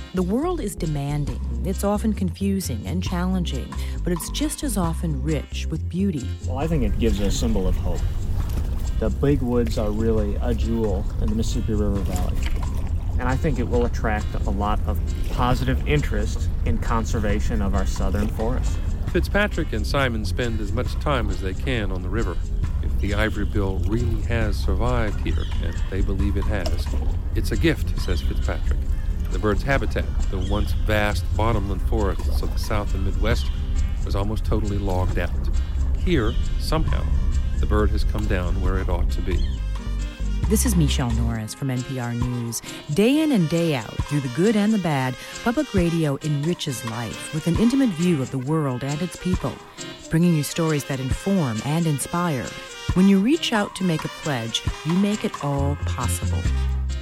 The world is demanding. It's often confusing and challenging, but it's just as often rich with beauty. Well, I think it gives a symbol of hope. The big woods are really a jewel in the Mississippi River Valley. And I think it will attract a lot of positive interest in conservation of our southern forests. Fitzpatrick and Simon spend as much time as they can on the river. If the ivory bill really has survived here, and they believe it has, it's a gift, says Fitzpatrick. The bird's habitat, the once vast bottomland forests of the South and Midwest, was almost totally logged out. Here, somehow, the bird has come down where it ought to be. This is Michelle Norris from NPR News. Day in and day out, through the good and the bad, public radio enriches life with an intimate view of the world and its people, bringing you stories that inform and inspire. When you reach out to make a pledge, you make it all possible.